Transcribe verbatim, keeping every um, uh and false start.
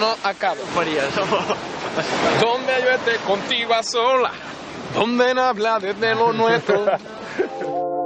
no acabo. María, Donde yo esté contigo a sola, donde no habla desde lo nuestro.